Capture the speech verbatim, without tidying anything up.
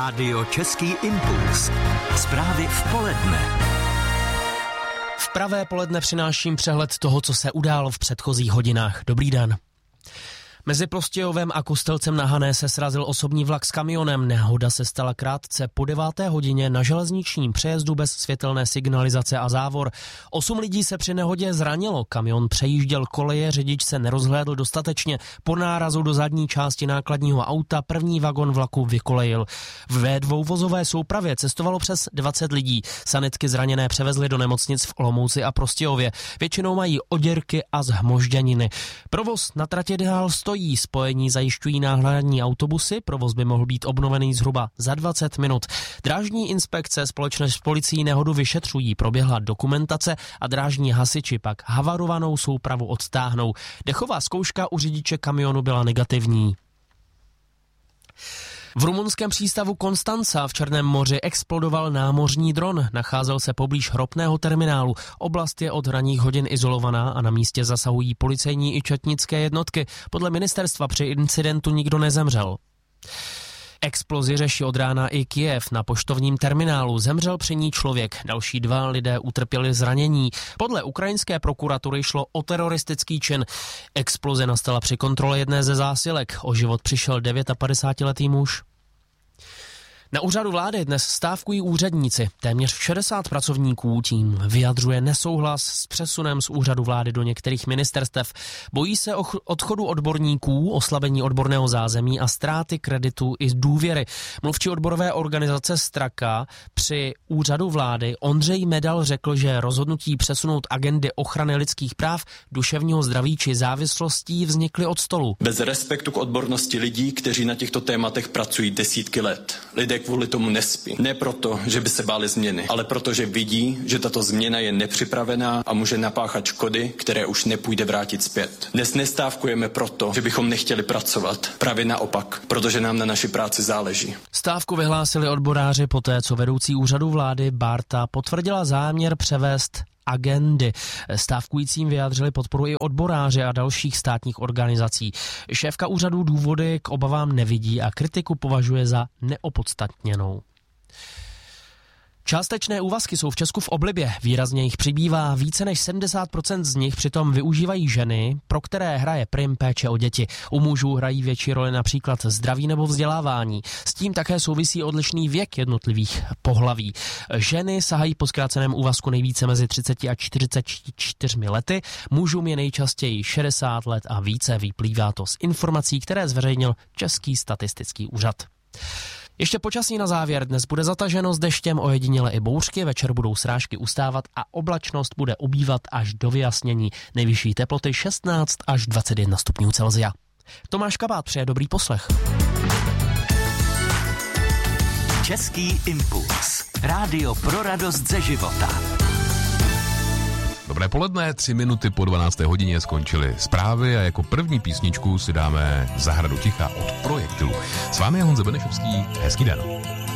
Rádio Český impuls. Zprávy v poledne. V pravé poledne přináším přehled toho, co se událo v předchozích hodinách. Dobrý den. Mezi Prostějovem a Kostelcem na Hané se srazil osobní vlak s kamionem. Nehoda se stala krátce po deváté hodině na železničním přejezdu bez světelné signalizace a závor. Osm lidí se při nehodě zranilo. Kamion přejížděl koleje, řidič se nerozhlédl dostatečně. Po nárazu do zadní části nákladního auta první vagon vlaku vykolejil. Ve dvouvozové soupravě cestovalo přes dvacet lidí. Sanitky zraněné převezli do nemocnic v Olomouci a Prostějově. Většinou mají oděrky a zhmožděniny. Provoz na trati dál stojí. Spojení zajišťují náhradní autobusy, provoz by mohl být obnovený zhruba za dvacet minut. Drážní inspekce společně s policií nehodu vyšetřují, proběhla dokumentace a drážní hasiči pak havarovanou soupravu odtáhnou. Dechová zkouška u řidiče kamionu byla negativní. V rumunském přístavu Konstanca v Černém moři explodoval námořní dron. Nacházel se poblíž ropného terminálu. Oblast je od ranních hodin izolovaná a na místě zasahují policejní i četnické jednotky. Podle ministerstva při incidentu nikdo nezemřel. Explozi řeší od rána i Kyjev. Na poštovním terminálu zemřel při ní člověk. Další dva lidé utrpěli zranění. Podle ukrajinské prokuratury šlo o teroristický čin. Exploze nastala při kontrole jedné ze zásilek. O život přišel padesátdevítiletý muž. Na úřadu vlády dnes stávkují úředníci. Téměř šedesát pracovníků tím vyjadřuje nesouhlas s přesunem z úřadu vlády do některých ministerstev. Bojí se odchodu odborníků, oslabení odborného zázemí a ztráty kreditu i důvěry. Mluvčí odborové organizace Straka při úřadu vlády Ondřej Medal řekl, že rozhodnutí přesunout agendy ochrany lidských práv, duševního zdraví či závislostí vznikly od stolu. Bez respektu k odbornosti lidí, kteří na těchto tématech pracují desítky let. Lidé kvůli tomu nespí. Ne proto, že by se báli změny, ale proto, že vidí, že tato změna je nepřipravená a může napáchat škody, které už nepůjde vrátit zpět. Dnes nestávkujeme proto, že bychom nechtěli pracovat. Právě naopak, protože nám na naší práci záleží. Stávku vyhlásili odboráři poté, co vedoucí úřadu vlády Bárta potvrdila záměr převést agendy. Stávkujícím vyjádřili podporu i odboráři a dalších státních organizací. Šéfka úřadu důvody k obavám nevidí a kritiku považuje za neopodstatněnou. Částečné úvazky jsou v Česku v oblibě, výrazně jich přibývá, více než sedmdesát procent z nich přitom využívají ženy, pro které hraje prim péče o děti. U mužů hrají větší roli například zdraví nebo vzdělávání. S tím také souvisí odlišný věk jednotlivých pohlaví. Ženy sahají po zkráceném úvazku nejvíce mezi třiceti a čtyřiceti čtyřmi lety, mužům je nejčastěji šedesát let a více, vyplývá to z informací, které zveřejnil Český statistický úřad. Ještě počasí na závěr. Dnes bude zataženo s deštěm, ojediněle i bouřky, večer budou srážky ustávat a oblačnost bude ubývat až do vyjasnění. Nejvyšší teploty šestnáct až dvacet jedna stupňů Celsia. Tomáš Kabát přeje dobrý poslech. Český impuls. Rádio pro radost ze života. Dobré poledne, tři minuty po dvanácté hodině skončily zprávy a jako první písničku si dáme Zahradu ticha od Projektilu. S vámi je Honza Benešovský, hezký den.